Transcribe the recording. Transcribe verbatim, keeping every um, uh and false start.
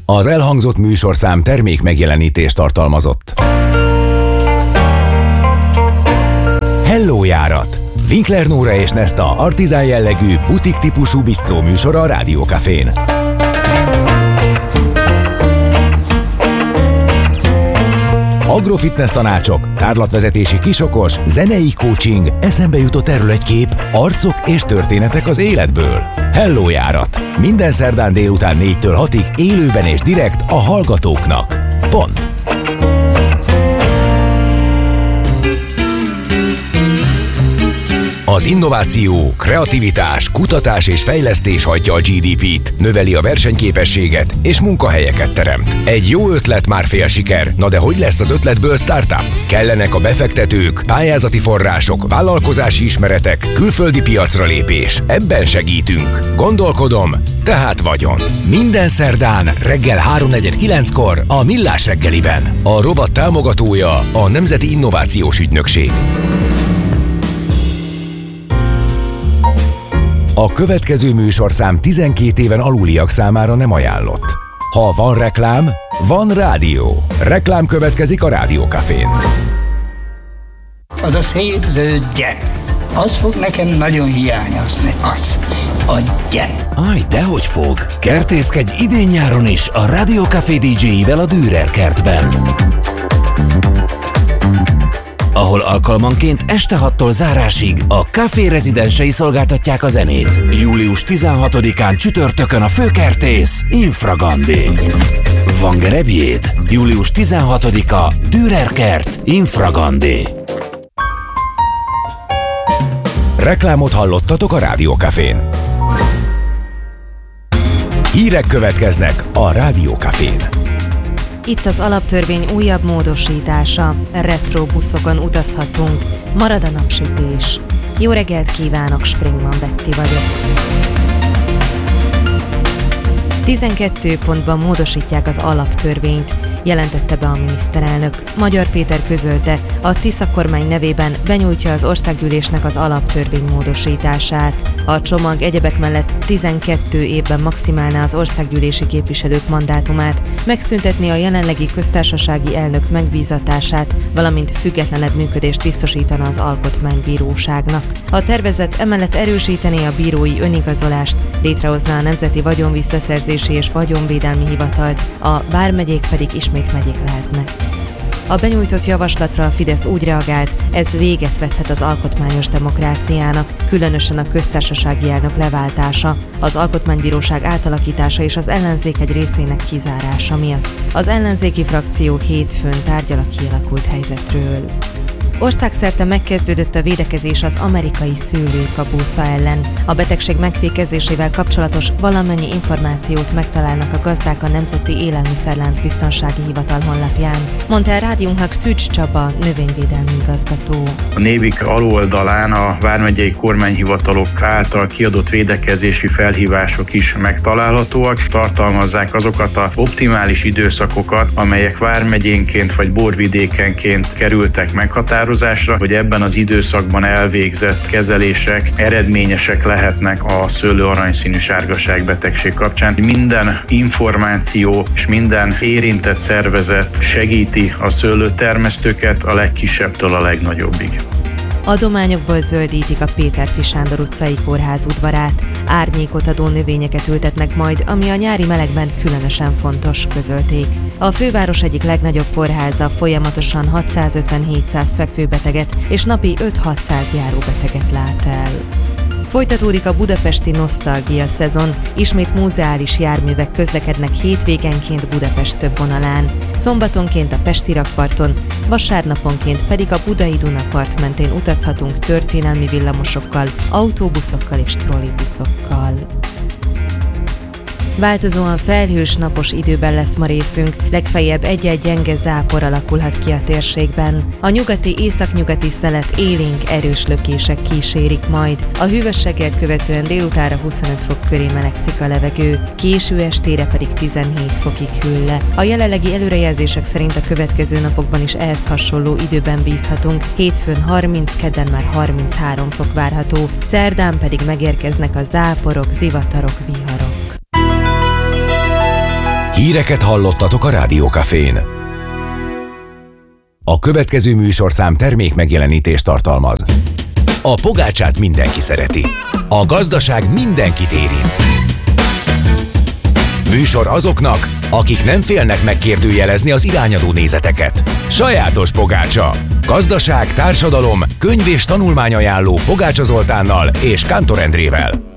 Az elhangzott műsorszám termék megjelenítést tartalmazott. Hello járat! Winkler Nóra és Nesta artizán jellegű, butik típusú bisztró műsora a Rádió Cafén. Agrofitness tanácsok, tárlatvezetési kisokos, zenei coaching, eszembe jutott erről egy kép, arcok és történetek az életből. Hello járat! Minden szerdán délután négytől hatig élőben és direkt a hallgatóknak. Pont. Az innováció, kreativitás, kutatás és fejlesztés hajtja a gé dé pét, növeli a versenyképességet és munkahelyeket teremt. Egy jó ötlet már fél siker, na de hogy lesz az ötletből startup? Kellenek a befektetők, pályázati források, vállalkozási ismeretek, külföldi piacra lépés. Ebben segítünk. Gondolkodom, tehát vagyon. Minden szerdán reggel háromnegyed kilenckor a Millás reggeliben. A rovat támogatója a Nemzeti Innovációs Ügynökség. A következő műsorszám tizenkét éven aluliak számára nem ajánlott. Ha van reklám, van rádió. Reklám következik a Rádió Cafén. Az a szép zöld gyep, az fog nekem nagyon hiányozni, az, a gyep. Aj, dehogy fog. Kertészkedj idén-nyáron is a Rádió Café dé jéivel a Dürer kertben, ahol alkalmanként este hattól zárásig a Café rezidensei szolgáltatják a zenét. július tizenhatodikán csütörtökön a főkertész Infragandi. Van gerebjéd? július tizenhatodika Dürer kert Infragandi. Reklámot hallottatok a Rádió Cafén. Hírek következnek a Rádió Cafén. Itt az alaptörvény újabb módosítása. Retro buszokon utazhatunk. Marad a napsütés. Jó reggelt kívánok, Springman Betty vagyok. tizenkét pontban módosítják az alaptörvényt, jelentette be a miniszterelnök. Magyar Péter közölte, a Tisza kormány nevében benyújtja az országgyűlésnek az alaptörvény módosítását. A csomag egyebek mellett tizenkét évben maximálná az országgyűlési képviselők mandátumát, megszüntetni a jelenlegi köztársasági elnök megbízatását, valamint függetlenebb működést biztosítana az alkotmánybíróságnak. A tervezet emellett erősítené a bírói önigazolást, létrehozná a Nemzeti Vagyonvisszaszerzési és Vagyonvédelmi Hivatalt, a vármegyék pedig ismét megyék lehetnek. A benyújtott javaslatra a Fidesz úgy reagált, ez véget vethet az alkotmányos demokráciának, különösen a köztársasági elnök leváltása, az alkotmánybíróság átalakítása és az ellenzék egy részének kizárása miatt. Az ellenzéki frakció hétfőn tárgyal a kialakult helyzetről. Országszerte megkezdődött a védekezés az amerikai szőlőkabóca ellen. A betegség megfékezésével kapcsolatos valamennyi információt megtalálnak a gazdák a Nemzeti Élelmiszerlánc Biztonsági Hivatal honlapján, mondta el rádiónknak Szűcs Csaba, növényvédelmi igazgató. A Névik aloldalán a vármegyei kormányhivatalok által kiadott védekezési felhívások is megtalálhatóak. Tartalmazzák azokat az optimális időszakokat, amelyek vármegyénként vagy borvidékenként kerültek meghatározásra, hogy ebben az időszakban elvégzett kezelések eredményesek lehetnek a szőlő aranyszínű sárgaság betegség kapcsán. Minden információ és minden érintett szervezet segíti a szőlőtermesztőket a legkisebbtől a legnagyobbig. Adományokból zöldítik a Péterfi Sándor utcai kórház udvarát. Árnyékot adó növényeket ültetnek majd, ami a nyári melegben különösen fontos, közölték. A főváros egyik legnagyobb kórháza folyamatosan hatszázötven-hétszáz fekvőbeteget és napi öt-hatszáz járóbeteget lát el. Folytatódik a budapesti nosztalgia szezon, ismét múzeális járművek közlekednek hétvégenként Budapest több vonalán, szombatonként a Pesti rakparton, vasárnaponként pedig a Budai Dunapart mentén utazhatunk történelmi villamosokkal, autóbuszokkal és trollibuszokkal. Változóan felhős napos időben lesz ma részünk, legfeljebb egy-egy gyenge zápor alakulhat ki a térségben. A nyugati északnyugati szelet élénk erős lökések kísérik majd. A hűvösséget követően délutánra huszonöt fok köré melegszik a levegő, késő estére pedig tizenhét fokig hűl le. A jelenlegi előrejelzések szerint a következő napokban is ehhez hasonló időben bízhatunk, hétfőn harminc, kedden már harminchárom fok várható, szerdán pedig megérkeznek a záporok, zivatarok, viharok. Híreket hallottatok a Rádiókafén. A következő műsorszám termék megjelenítést tartalmaz. A pogácsát mindenki szereti. A gazdaság mindenkit érint. Műsor azoknak, akik nem félnek megkérdőjelezni az irányadó nézeteket. Sajátos pogácsa. Gazdaság, társadalom, könyv és tanulmányajánló Pogácsa Zoltánnal és Kántor Endrével.